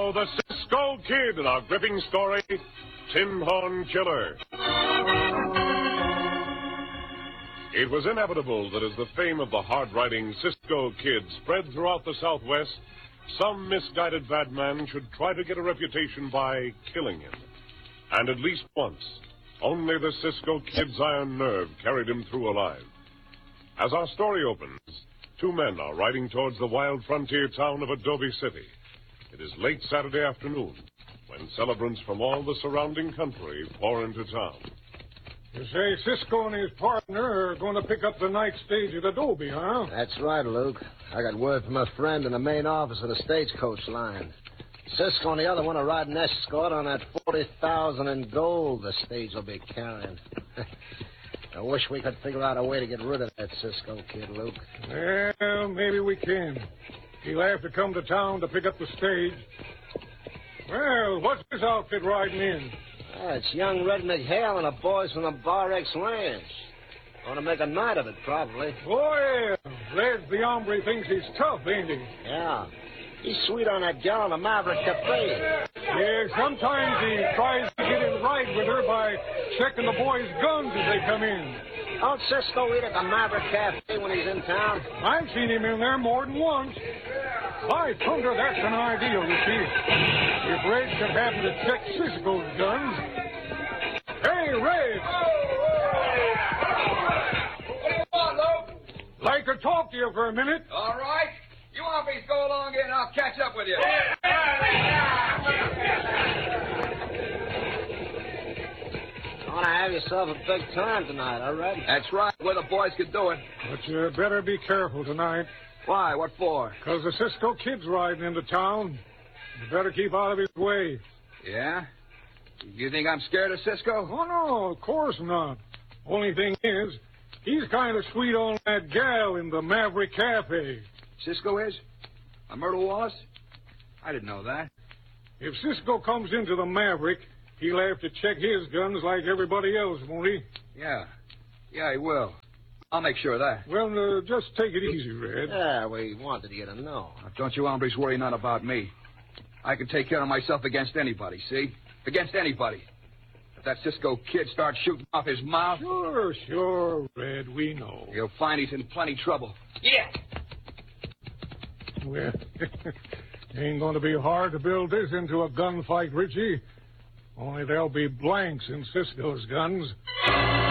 now, the Cisco Kid in our gripping story, Tin Horn Killer. It was inevitable that as the fame of the hard-riding Cisco Kid spread throughout the Southwest, some misguided bad man should try to get a reputation by killing him. And at least once, only the Cisco Kid's iron nerve carried him through alive. As our story opens, two men are riding towards the wild frontier town of Adobe City. It is late Saturday afternoon when celebrants from all the surrounding country pour into town. You say Cisco and his partner are going to pick up the night stage at Adobe, huh? That's right, Luke. I got word from a friend in the main office of the stagecoach line. Cisco and the other one are riding escort on that $40,000 in gold the stage will be carrying. I wish we could figure out a way to get rid of that Cisco Kid, Luke. Well, maybe we can. He'll have to come to town to pick up the stage. Well, what's this outfit riding in? It's young Red McHale and the boys from the Bar X Ranch. Want to make a night of it, probably. Oh, yeah. Red the hombre thinks he's tough, ain't he? Yeah. He's sweet on that gal in the Maverick Cafe. Yeah, sometimes he tries to get in right with her by checking the boys' guns as they come in. Don't Cisco eat at the Maverick Cafe when he's in town? I've seen him in there more than once. By thunder, that's an ideal, you see. If Red should happen to check Cisco's guns. Hey, Red! What do you want, Luke? Like to talk to you for a minute. All right. You want me to go along in and I'll catch up with you. You want to have yourself a big time tonight, huh, Red? That's right. Where the boys could do it. But you better be careful tonight. Why? What for? Because the Cisco Kid's riding into town. You better keep out of his way. Yeah? You think I'm scared of Cisco? Oh, no, of course not. Only thing is, he's kind of sweet on that gal in the Maverick Cafe. Cisco is? Myrtle Wallace? I didn't know that. If Cisco comes into the Maverick, he'll have to check his guns like everybody else, won't he? Yeah. Yeah, he will. I'll make sure of that. Well, just take it easy, Red. Yeah, we wanted you to know. Don't you hombres worry none about me. I can take care of myself against anybody, see? Against anybody. If that Cisco Kid starts shooting off his mouth... Sure, Red, we know. He'll find he's in plenty trouble. Yeah! Well, ain't going to be hard to build this into a gunfight, Richie. Only there'll be blanks in Cisco's guns.